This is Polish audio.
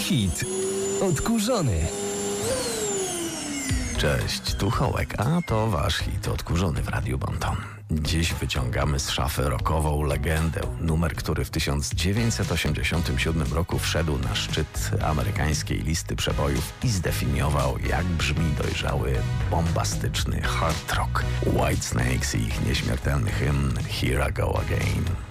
Hit odkurzony. Cześć, tu Hołek, a to wasz hit odkurzony w Radiu Bonton. Dziś wyciągamy z szafy rockową legendę. Numer, który w 1987 roku wszedł na szczyt amerykańskiej listy przebojów i zdefiniował, jak brzmi dojrzały, bombastyczny hard rock. Whitesnakes i ich nieśmiertelny hymn Here I Go Again.